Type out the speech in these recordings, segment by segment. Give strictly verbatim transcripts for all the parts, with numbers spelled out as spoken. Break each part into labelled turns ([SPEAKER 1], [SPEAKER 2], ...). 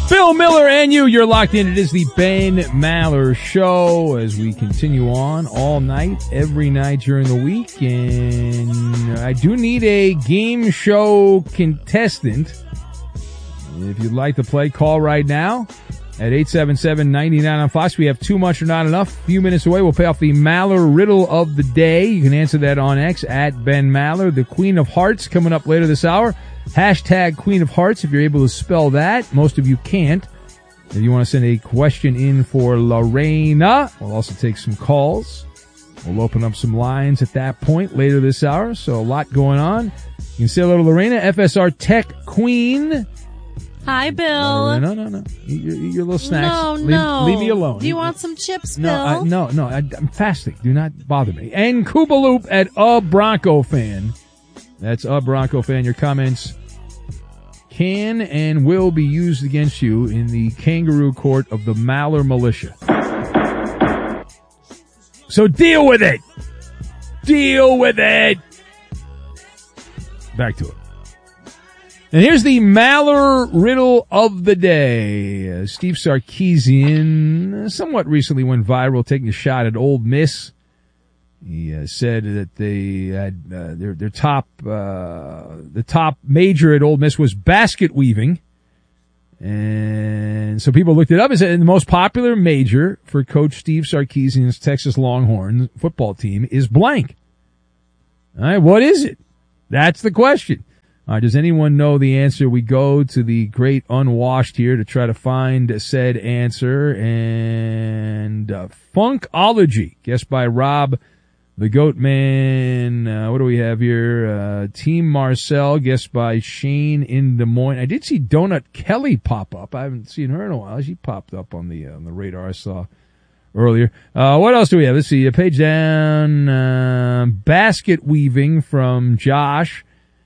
[SPEAKER 1] Bill Miller and you, you're locked in. It is the Ben Maller Show as we continue on all night, every night during the week. And I do need a game show contestant. If you'd like to play, call right now at eight seven seven, nine nine on Fox. We have too much or not enough. A few minutes away, we'll pay off the Maller riddle of the day. You can answer that on X at Ben Maller. The Queen of Hearts coming up later this hour. Hashtag Queen of Hearts if you're able to spell that. Most of you can't. If you want to send a question in for Lorena, we'll also take some calls. We'll open up some lines at that point later this hour. So a lot going on. You can say hello to Lorena, F S R Tech Queen.
[SPEAKER 2] Hi, Bill.
[SPEAKER 1] Uh, no, no, no. Eat your, eat your little snacks.
[SPEAKER 2] No,
[SPEAKER 1] leave,
[SPEAKER 2] no.
[SPEAKER 1] Leave me alone.
[SPEAKER 2] Do you want some chips, Bill?
[SPEAKER 1] No, I, no, no. I, I'm fasting. Do not bother me. And Koopaloop at A Bronco Fan. That's A Bronco Fan. Your comments can and will be used against you in the kangaroo court of the Maller Militia. So deal with it. Deal with it. Back to it. And here's the Maller riddle of the day. Uh, Steve Sarkisian uh, somewhat recently went viral taking a shot at Ole Miss. He uh, said that they had uh, their their top uh, the top major at Ole Miss was basket weaving, and so people looked it up and said the most popular major for Coach Steve Sarkisian's Texas Longhorns football team is blank. All right, what is it? That's the question. All right, does anyone know the answer? We go to the great unwashed here to try to find said answer, and uh, Funkology, guessed by Rob. The Goat Man, uh, what do we have here? Uh, Team Marcel, guessed by Shane in Des Moines. I did see Donut Kelly pop up. I haven't seen her in a while. She popped up on the, uh, on the radar I saw earlier. Uh, what else do we have? Let's see. A page down, uh, basket weaving from Josh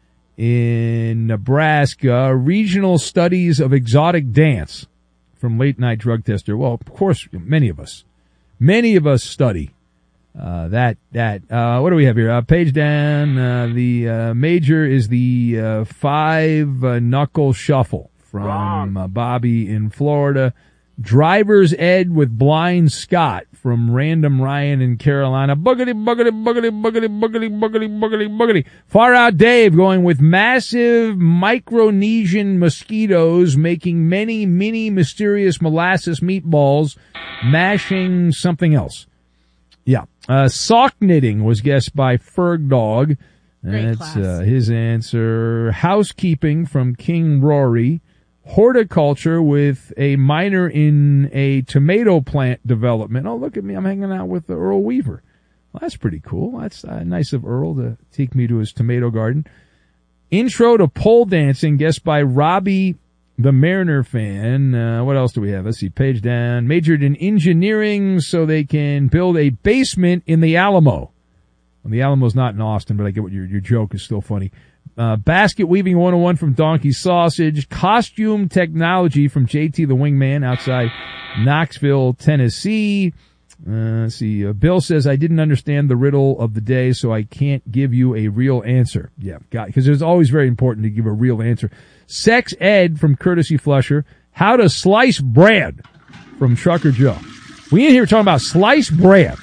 [SPEAKER 1] in Nebraska. Regional studies of exotic dance from Late Night Drug Tester. Well, of course, many of us, many of us study. Uh, that, that, uh, what do we have here? Uh, page down, uh, the, uh, major is the, uh, five uh, knuckle shuffle from uh, Bobby in Florida. Driver's Ed with Blind Scott from Random Ryan in Carolina. Boogity, boogity, boogity, boogity, boogity, boogity, boogity, boogity. Far Out Dave going with massive Micronesian mosquitoes making many mini mysterious molasses meatballs, mashing something else. Yeah. Uh, sock knitting was guessed by Ferg Dog. That's uh, his answer. Housekeeping from King Rory. Horticulture with a minor in a tomato plant development. Oh, look at me. I'm hanging out with Earl Weaver. Well, that's pretty cool. That's uh, nice of Earl to take me to his tomato garden. Intro to pole dancing, guessed by Robbie, the Mariner fan. Uh, what else do we have? Let's see. Page down. Majored in engineering so they can build a basement in the Alamo. Well, the Alamo's not in Austin, but I get what your, your joke is still funny. Uh, basket weaving one oh one from Donkey Sausage. Costume technology from J T the Wingman outside Knoxville, Tennessee. Uh, let's see. Uh, Bill says, I didn't understand the riddle of the day, so I can't give you a real answer. Yeah, got, because it's always very important to give a real answer. Sex Ed from Courtesy Flusher. How to slice bread from Trucker Joe. We in here talking about sliced bread.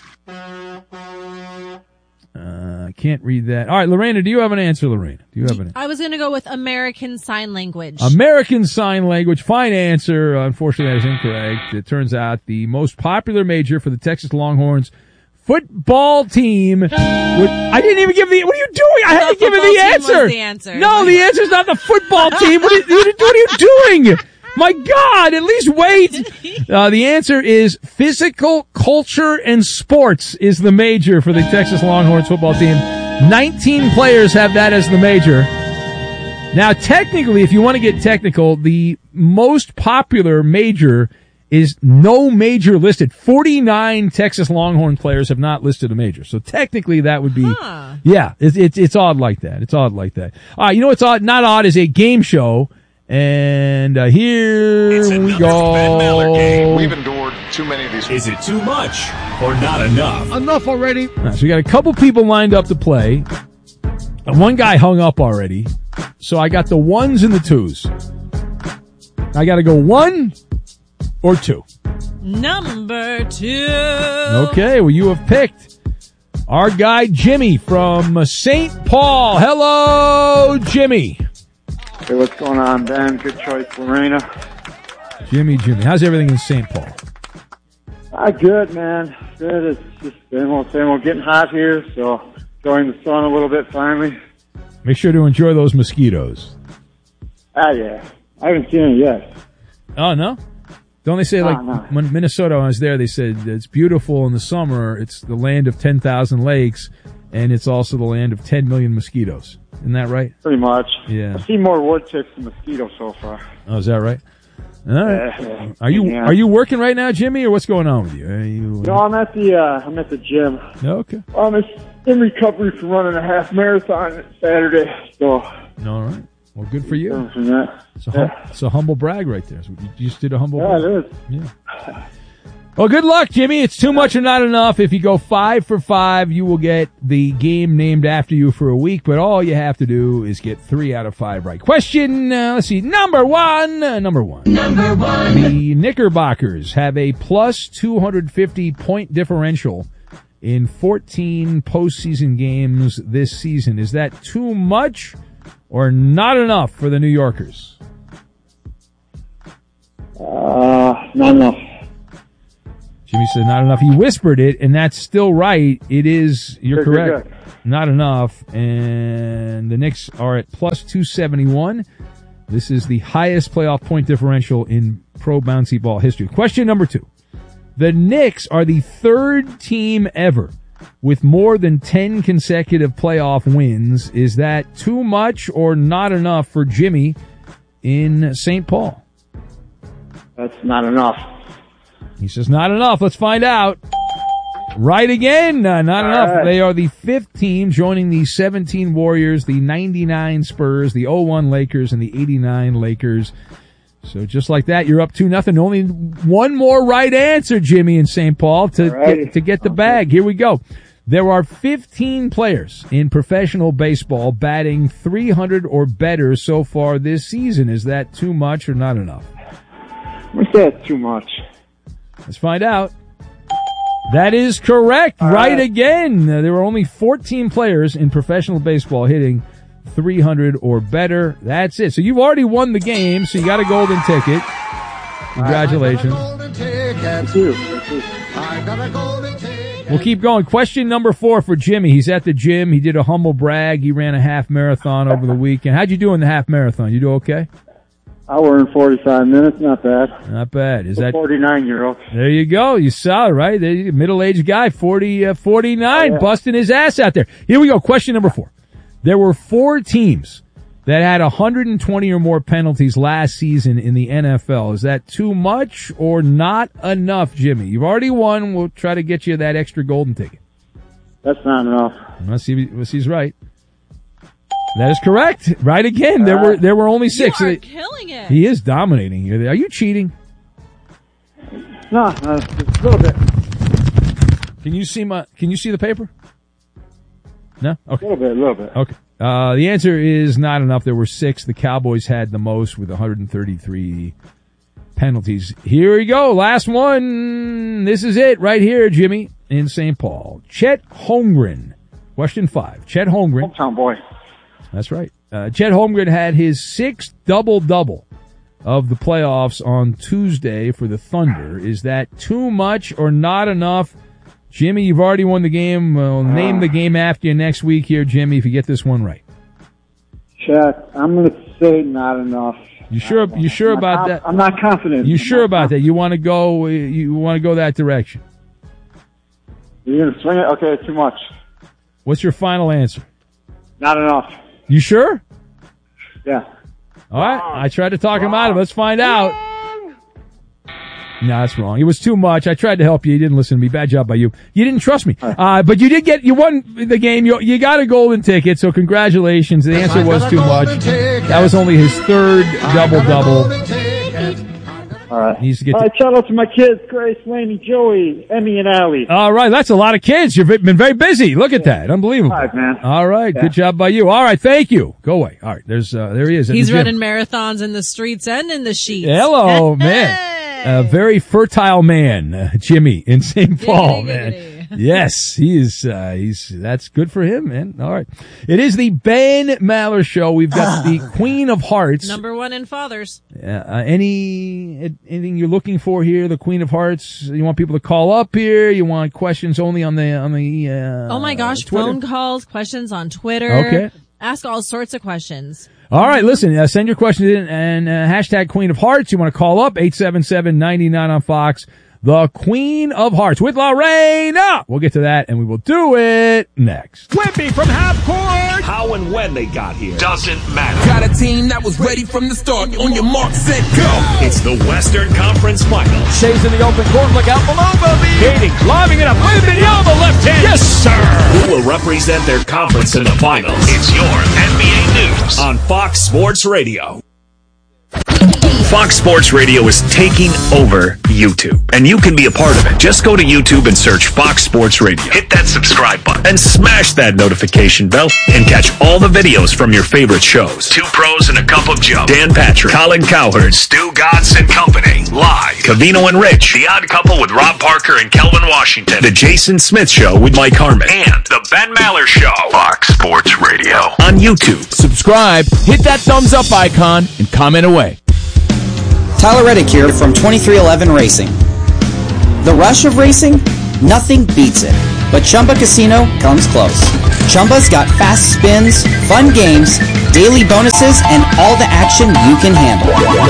[SPEAKER 1] Uh, I can't read that. All right, Lorena, do you have an answer, Lorena? Do you have an answer?
[SPEAKER 2] I was going to go with American Sign Language.
[SPEAKER 1] American Sign Language. Fine answer. Uh, unfortunately, that is incorrect. It turns out the most popular major for the Texas Longhorns football team would, I didn't even give the, what are you doing? I had to give it the answer.
[SPEAKER 2] the answer.
[SPEAKER 1] No, the answer's not the football team. What are, you, what are you doing? My God, at least wait. Uh, the answer is physical culture and sports is the major for the Texas Longhorns football team. nineteen players have that as the major. Now, technically, if you want to get technical, the most popular major is no major listed. forty-nine Texas Longhorn players have not listed a major. So technically that would be, huh. yeah, it's, it's, it's odd like that. It's odd like that. All right, you know what's odd? Not odd is a game show. And uh, here
[SPEAKER 3] it's
[SPEAKER 1] we go.
[SPEAKER 3] Ben Maller game. We've endured too many of these.
[SPEAKER 4] Is it too much or not enough?
[SPEAKER 1] Enough already. Right, so we got a couple people lined up to play. And one guy hung up already. So I got the ones and the twos. I got to go one or two.
[SPEAKER 2] Number two.
[SPEAKER 1] Okay, well, you have picked our guy Jimmy from Saint Paul. Hello, Jimmy.
[SPEAKER 5] Hey, what's going on, Ben? Good choice, Lorena.
[SPEAKER 1] Jimmy, Jimmy. How's everything in Saint Paul?
[SPEAKER 5] Ah, good, man. Good. It's just same old, same old. Getting hot here, so enjoying the sun a little bit finally.
[SPEAKER 1] Make sure to enjoy those mosquitoes.
[SPEAKER 5] Ah, yeah. I haven't seen it yet.
[SPEAKER 1] Oh, no? Don't they say, like,
[SPEAKER 5] No, no.
[SPEAKER 1] when Minnesota, when I was there, they said it's beautiful in the summer. It's the land of ten thousand lakes, and it's also the land of ten million mosquitoes. Isn't that right?
[SPEAKER 5] Pretty much.
[SPEAKER 1] Yeah.
[SPEAKER 5] I've seen more wood ticks than mosquitoes so far.
[SPEAKER 1] Oh, is that right? All right.
[SPEAKER 5] Yeah, yeah.
[SPEAKER 1] Are you
[SPEAKER 5] Yeah.
[SPEAKER 1] are you working right now, Jimmy, or what's going on with you? Are you?
[SPEAKER 5] No, I'm at the uh, I'm at the gym.
[SPEAKER 1] Okay.
[SPEAKER 5] I'm in recovery from running a half marathon Saturday. So.
[SPEAKER 1] All right. Well, good for you.
[SPEAKER 5] From that.
[SPEAKER 1] It's a, hum- it's a humble brag right there. So you just did a humble
[SPEAKER 5] Yeah,
[SPEAKER 1] brag.
[SPEAKER 5] it is.
[SPEAKER 1] Yeah. Well, good luck, Jimmy. It's too much or not enough. If you go five for five, you will get the game named after you for a week, but all you have to do is get three out of five right. Question, uh, let's see, number one, uh, number one. Number one. The Knickerbockers have a plus two hundred fifty point differential in fourteen postseason games this season. Is that too much or not enough for the New Yorkers?
[SPEAKER 5] Uh, not enough.
[SPEAKER 1] Jimmy said not enough. He whispered it, and that's still right. It is, you're
[SPEAKER 5] Good, good,
[SPEAKER 1] correct.
[SPEAKER 5] good.
[SPEAKER 1] Not enough. And the Knicks are at plus two seventy-one. This is the highest playoff point differential in pro bouncy ball history. Question number two. The Knicks are the third team ever with more than ten consecutive playoff wins. Is that too much or not enough for Jimmy in Saint Paul?
[SPEAKER 5] That's not enough.
[SPEAKER 1] He says not enough. Let's find out. Right again. Uh, not
[SPEAKER 5] All
[SPEAKER 1] enough.
[SPEAKER 5] right.
[SPEAKER 1] They are the fifth team, joining the seventeen Warriors, the ninety-nine Spurs, the oh one Lakers, and the eighty-nine Lakers. So just like that, you're up two nothing. Only one more right answer, Jimmy in Saint Paul, to
[SPEAKER 5] Alrighty.
[SPEAKER 1] get, to get the
[SPEAKER 5] Okay.
[SPEAKER 1] bag. Here we go. There are fifteen players in professional baseball batting three hundred or better so far this season. Is that too much or not enough?
[SPEAKER 5] I'm gonna say that's too much.
[SPEAKER 1] Let's find out. That is correct.
[SPEAKER 5] All
[SPEAKER 1] right
[SPEAKER 5] right.
[SPEAKER 1] again. Uh, there were only fourteen players in professional baseball hitting three hundred or better. That's it. So you've already won the game, so you got a golden ticket. Congratulations.
[SPEAKER 5] Thank you. Thank you.
[SPEAKER 1] We'll keep going. Question number four for Jimmy. He's at the gym. He did a humble brag. He ran a half marathon over the weekend. How'd you do in the half marathon? You do okay?
[SPEAKER 5] Hour and forty-five minutes. Not bad.
[SPEAKER 1] Not bad. Is that...
[SPEAKER 5] forty-nine year old.
[SPEAKER 1] There you go. You saw it, right? There you- Middle-aged guy, forty, uh, forty-nine,
[SPEAKER 5] Oh, yeah.
[SPEAKER 1] busting his ass out there. Here we go. Question number four. There were four teams that had one hundred twenty or more penalties last season in the N F L. Is that too much or not enough, Jimmy? You've already won. We'll try to get you that extra golden ticket.
[SPEAKER 5] That's not enough.
[SPEAKER 1] Let's see, let's see if he's right. That is correct. Right again. There were, there were only six.
[SPEAKER 2] You are killing it.
[SPEAKER 1] He is dominating here. Are you cheating?
[SPEAKER 5] No, uh, just a little bit.
[SPEAKER 1] Can you see my, can you see the paper? No?
[SPEAKER 5] A
[SPEAKER 1] Okay.
[SPEAKER 5] little bit. A little bit.
[SPEAKER 1] Okay. Uh, the answer is not enough. There were six. The Cowboys had the most with one hundred thirty-three penalties. Here we go. Last one. This is it right here, Jimmy, in Saint Paul. Chet Holmgren. Question five. Chet Holmgren.
[SPEAKER 5] Hometown boy.
[SPEAKER 1] That's right. Uh, Chet Holmgren had his sixth double-double of the playoffs on Tuesday for the Thunder. Is that too much or not enough? Jimmy, you've already won the game. We'll name the game after you next week here, Jimmy, if you get this one right.
[SPEAKER 5] Chet, I'm gonna say not enough.
[SPEAKER 1] You sure? You sure
[SPEAKER 5] I'm not
[SPEAKER 1] about
[SPEAKER 5] conf-
[SPEAKER 1] that?
[SPEAKER 5] I'm not confident.
[SPEAKER 1] You
[SPEAKER 5] I'm
[SPEAKER 1] sure
[SPEAKER 5] not
[SPEAKER 1] about that?
[SPEAKER 5] confident.
[SPEAKER 1] You want to go? You want to go that direction?
[SPEAKER 5] You're gonna swing it? Okay, too much.
[SPEAKER 1] What's your final answer?
[SPEAKER 5] Not enough.
[SPEAKER 1] You sure?
[SPEAKER 5] Yeah.
[SPEAKER 1] All right. I tried to talk him out of it. Let's find out. No, that's wrong. It was too much. I tried to help you. You didn't listen to me. Bad job by you. You didn't trust me. Uh, but you did get, you won the game. You, you got a golden ticket, so congratulations. The answer was too much. That was only his third double-double.
[SPEAKER 5] All right.
[SPEAKER 1] He needs to get
[SPEAKER 5] All
[SPEAKER 1] to-
[SPEAKER 5] right, shout out to my kids, Grace, Laney, Joey, Emmy, and Allie.
[SPEAKER 1] All right, that's a lot of kids. You've been very busy. Look at that. Unbelievable.
[SPEAKER 5] All right, man.
[SPEAKER 1] All right,
[SPEAKER 5] Yeah.
[SPEAKER 1] good job by you. All right, thank you. Go away. All right, there's uh, there he is. at
[SPEAKER 2] He's
[SPEAKER 1] the gym.
[SPEAKER 2] running marathons in the streets and in the sheets.
[SPEAKER 1] Hello, man. A very fertile man, uh, Jimmy in Saint Paul,
[SPEAKER 2] Giggity,
[SPEAKER 1] man.
[SPEAKER 2] giggity.
[SPEAKER 1] Yes, he is. Uh, he's that's good for him, man. All right, it is the Ben Maller Show. We've got the Queen of Hearts.
[SPEAKER 2] Number one in fathers.
[SPEAKER 1] Uh, uh, any anything you're looking for here? The Queen of Hearts. You want people to call up here? You want questions only on the on the? Uh,
[SPEAKER 2] Oh my gosh,
[SPEAKER 1] Twitter?
[SPEAKER 2] phone calls, questions on Twitter.
[SPEAKER 1] Okay.
[SPEAKER 2] Ask all sorts of questions.
[SPEAKER 1] All right, listen, uh, send your questions in and uh, hashtag Queen of Hearts. You want to call up eight seven seven, nine nine on Fox. The Queen of Hearts with Lorena. We'll get to that and we will do it next.
[SPEAKER 4] Whippy from half court. How and when they got here doesn't matter.
[SPEAKER 6] Got a team that was ready from the start. On your mark, set, go.
[SPEAKER 4] It's the Western Conference Finals.
[SPEAKER 1] Shays in the open court. Look out below, Bobby.
[SPEAKER 4] Katie lobbing it up. Whippy on the left hand. Yes, sir. Who will represent their conference in the finals? It's your N B A News on Fox Sports Radio. Fox Sports Radio is taking over YouTube, and you can be a part of it. Just go to YouTube and search Fox Sports Radio. Hit that subscribe button and smash that notification bell and catch all the videos from your favorite shows. Two Pros and a Cup of Joe. Dan Patrick, Colin Cowherd, Stu Godson and Company. Live. Cavino and Rich. The Odd Couple with Rob Parker and Kelvin Washington. The Jason Smith Show with Mike Harmon. And The Ben Maller Show. Fox Sports Radio. On YouTube.
[SPEAKER 7] Subscribe, hit that thumbs up icon, and comment away.
[SPEAKER 8] Tyler Reddick here from twenty-three eleven Racing. The rush of racing? Nothing beats it. But Chumba Casino comes close. Chumba's got fast spins, fun games, daily bonuses, and all the action you can handle.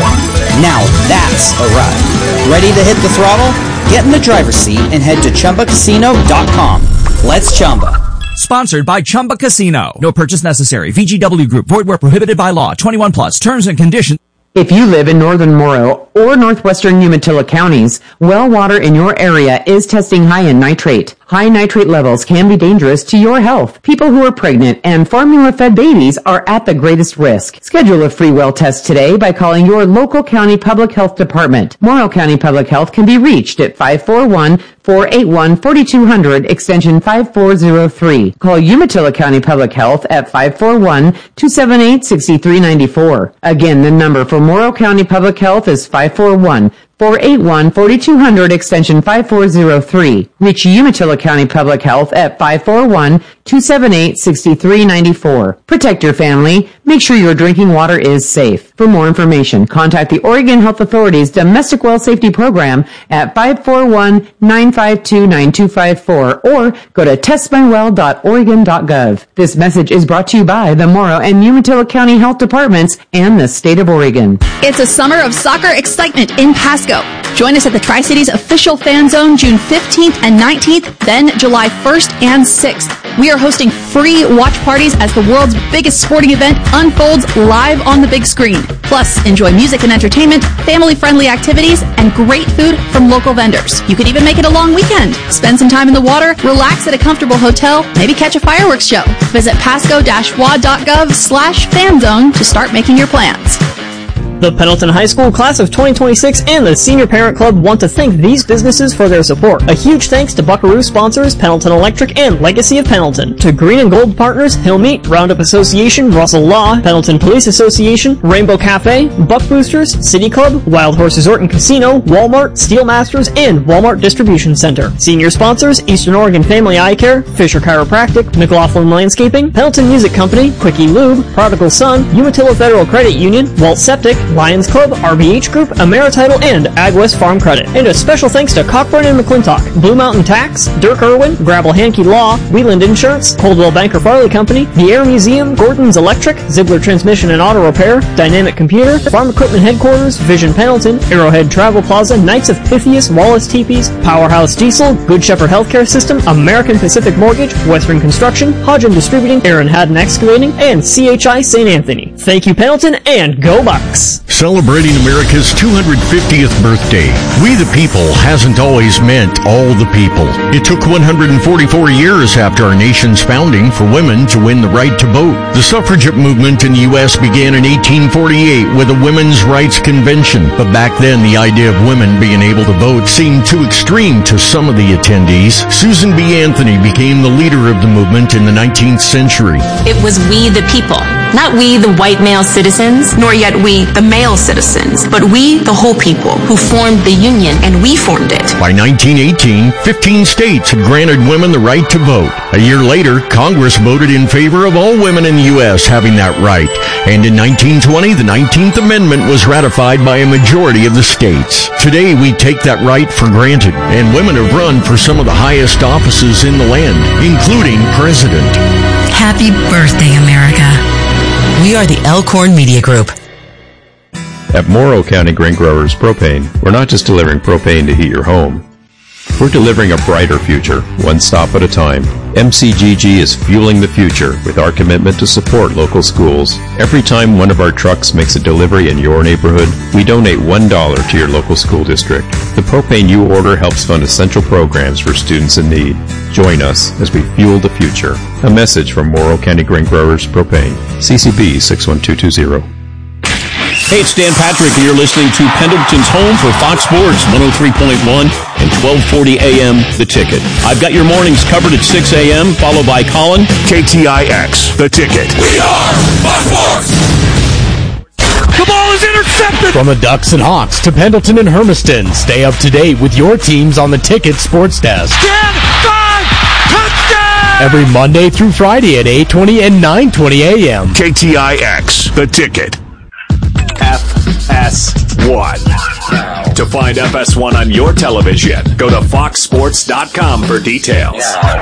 [SPEAKER 8] Now that's a ride. Ready to hit the throttle? Get in the driver's seat and head to Chumba Casino dot com. Let's Chumba.
[SPEAKER 9] Sponsored by Chumba Casino. No purchase necessary. V G W Group. Void where prohibited by law. twenty-one plus. Terms and conditions.
[SPEAKER 10] If you live in northern Morrow or northwestern Umatilla counties, well water in your area is testing high in nitrate. High nitrate levels can be dangerous to your health. People who are pregnant and formula-fed babies are at the greatest risk. Schedule a free well test today by calling your local county public health department. Morrow County Public Health can be reached at five four one, four eight one, four two zero zero, extension five four zero three. Call Umatilla County Public Health at five four one, two seven eight, six three nine four. Again, the number for Morrow County Public Health is five four one, four eight one, four two zero zero, extension five four zero three. Reach Umatilla County Public Health at five four one, two seven eight, six three nine four. Protect your family. Make sure your drinking water is safe. For more information, contact the Oregon Health Authority's Domestic Well Safety Program at five four one, nine five two, nine two five four or go to test my well dot oregon dot gov. This message is brought to you by the Morrow and Umatilla County Health Departments and the state of Oregon.
[SPEAKER 11] It's a summer of soccer excitement in Pasco. Join us at the Tri-Cities official fan zone June fifteenth and nineteenth, then July first and sixth. We are hosting free watch parties as the world's biggest sporting event unfolds live on the big screen. Plus, enjoy music and entertainment, family-friendly activities, and great food from local vendors. You could even make it a long weekend. Spend some time in the water, relax at a comfortable hotel, maybe catch a fireworks show. Visit pasco-wa.gov slash fanzone to start making your plans.
[SPEAKER 12] The Pendleton High School Class of twenty twenty-six and the Senior Parent Club want to thank these businesses for their support. A huge thanks to Buckaroo sponsors Pendleton Electric and Legacy of Pendleton. To Green and Gold partners Hillmeat, Roundup Association, Russell Law, Pendleton Police Association, Rainbow Cafe, Buck Boosters, City Club, Wild Horse Resort and Casino, Walmart, Steel Masters, and Walmart Distribution Center. Senior sponsors Eastern Oregon Family Eye Care, Fisher Chiropractic, McLaughlin Landscaping, Pendleton Music Company, Quickie Lube, Prodigal Son, Umatilla Federal Credit Union, Walt Septic, Lions Club, R B H Group, AmeriTitle, and AgWest Farm Credit. And a special thanks to Cockburn and McClintock, Blue Mountain Tax, Dirk Irwin, Grabble Hankey Law, Wheeland Insurance, Coldwell Banker Farley Company, the Air Museum, Gordon's Electric, Ziegler Transmission and Auto Repair, Dynamic Computer, Farm Equipment Headquarters, Vision Pendleton, Arrowhead Travel Plaza, Knights of Pythias, Wallace Teepees, Powerhouse Diesel, Good Shepherd Healthcare System, American Pacific Mortgage, Western Construction, Hodgen Distributing, Aaron Haddon Excavating, and C H I Saint Anthony. Thank you, Pendleton, and go Bucks!
[SPEAKER 13] celebrating America's two hundred fiftieth birthday. We the people hasn't always meant all the people. It took one hundred forty-four years after our nation's founding for women to win the right to vote. The suffragette movement in the U S began in eighteen forty-eight with a Women's Rights Convention, but back then the idea of women being able to vote seemed too extreme to some of the attendees. Susan B. Anthony became the leader of the movement in the nineteenth century.
[SPEAKER 14] It was we the people, not we the white male citizens, nor yet we the male citizens, but we the whole people who formed the Union, and we formed it.
[SPEAKER 13] By nineteen eighteen, fifteen states had granted women the right to vote. A year later, Congress voted in favor of all women in the U S having that right. And in nineteen twenty, the nineteenth Amendment was ratified by a majority of the states. Today, we take that right for granted, and women have run for some of the highest offices in the land, including president.
[SPEAKER 15] Happy birthday, America. We are the Elkhorn Media Group.
[SPEAKER 16] At Morrow County Grain Growers Propane, we're not just delivering propane to heat your home. We're delivering a brighter future, one stop at a time. M C G G is fueling the future with our commitment to support local schools. Every time one of our trucks makes a delivery in your neighborhood, we donate one dollar to your local school district. The propane you order helps fund essential programs for students in need. Join us as we fuel the future. A message from Morrow County Grain Growers Propane. C C B six one two two zero.
[SPEAKER 17] Hey, it's Dan Patrick, and you're listening to Pendleton's Home for Fox Sports one oh three point one and twelve forty a.m. The Ticket. I've got your mornings covered at six a.m., followed by Colin.
[SPEAKER 4] K T I X, The Ticket.
[SPEAKER 6] We are Fox Sports!
[SPEAKER 18] The ball is intercepted! From the Ducks and Hawks to Pendleton and Hermiston, stay up to date with your teams on the Ticket Sports Desk.
[SPEAKER 6] ten, five, touchdown!
[SPEAKER 18] Every Monday through Friday at eight twenty and nine twenty a.m.
[SPEAKER 4] K T I X, The Ticket. F S one. To find F S one on your television, go to fox sports dot com for details.